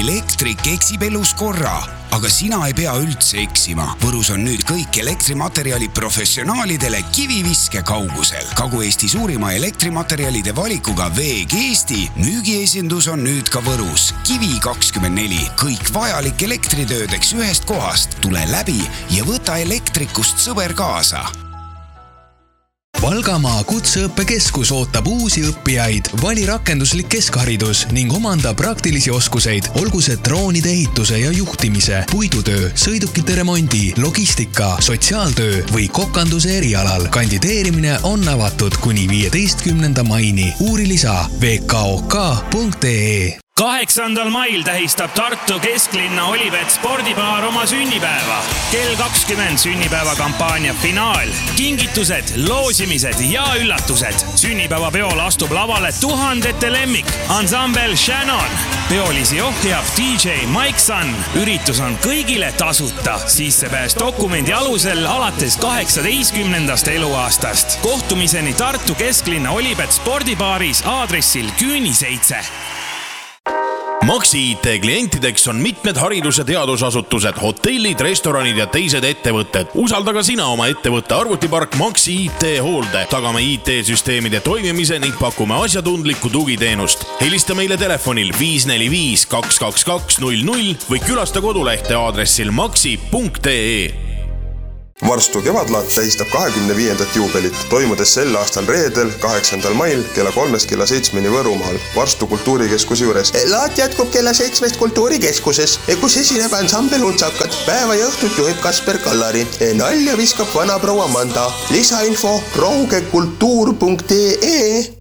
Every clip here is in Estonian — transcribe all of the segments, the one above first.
Elektrik eksib elus korra, aga sina ei pea üldse eksima. Võrus on nüüd kõik elektrimaterjali professionaalidele kiviviske kaugusel. Kagu-Eesti suurima elektrimaterjalide valikuga VG Eesti müügiesindus on nüüd ka Võrus. Kivi24. Kõik vajalik elektritöödeks ühest kohast. Tule läbi ja võta elektrikust sõber kaasa. Valgamaa kutseõppekeskus ootab uusi õppijaid. Vali rakenduslik keskharidus ning omanda praktilisi oskuseid, olgu see droonide ehituse ja juhtimise, puidutöö, sõidukite remondi, logistika, sotsiaaltöö või kokanduse erialal. Kandideerimine on avatud kuni 15. maini. Uuri lisa vkok.ee. 8. mail tähistab Tartu kesklinna Olibet spordibaar oma sünnipäeva. Kell 20 sünnipäevakampaania finaal. Kingitused, loosimised ja üllatused. Sünnipäevapeol astub lavale tuhandete lemmik. Ansambel Shannon. Peolisi ohjab DJ Mike Sun. Üritus on kõigile tasuta. Sissepääs dokumendi alusel alates 18. eluaastast. Kohtumiseni Tartu kesklinna Olibet spordibaaris aadressil Küüni 7. Maxi IT klientideks on mitmed haridus- ja teadusasutused, hotellid, restoranid ja teised ettevõtted. Usalda ka sina oma ettevõtte arvutipark Maxi IT hoolde. Tagame IT-süsteemide toimimise ning pakume asjatundlikku tugiteenust. Helista meile telefonil 545 222 00 või külasta kodulehte aadressil maxi.ee. Varstu kevadlaat tähistab 25. juubelit, toimudes sel aastal reedel 8. mail kella 3 kella 7 Võrumaal Varstu kultuurikeskuse juures. Laat jätkub kella 7 kultuurikeskuses, kus esineb ansambel Utsakad. Päeva ja õhtut juhib Kasper Kallari. Nalja viskab vana proua Manda. Lisainfo raugekultuur.ee.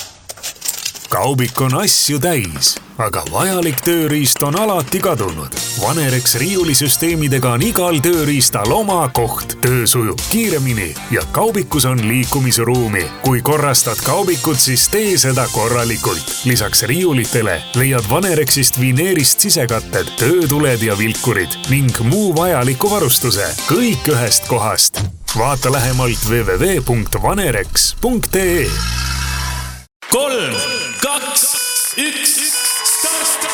Kaubik on asju täis, aga vajalik tööriist on alati kadunud. Vanerex riiulisüsteemidega on igal tööriistal oma koht. Töö sujub kiiremini ja kaubikus on liikumisruumi. Kui korrastad kaubikut, siis tee seda korralikult. Lisaks riiulitele leiad Vanerexist vineerist sisekatted, töötuled ja vilkurid ning muu vajaliku varustuse. Kõik ühest kohast. Vaata lähemalt www.vanerex.ee. 3, 2, 1, start!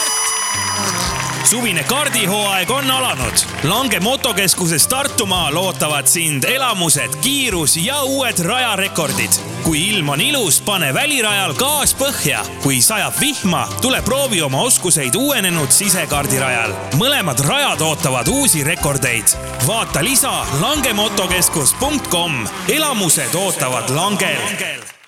Suvine kardihooaeg on alanud. Lange motokeskuses Tartumaal ootavad sind elamused, kiirus ja uued rajarekordid. Kui ilm on ilus, pane välirajal gaas põhja. Kui sajab vihma, tule proovi oma oskuseid uuenenud sisekardirajal. Mõlemad rajad ootavad uusi rekordeid. Vaata lisa langemotokeskus.com. Elamused ootavad Langel.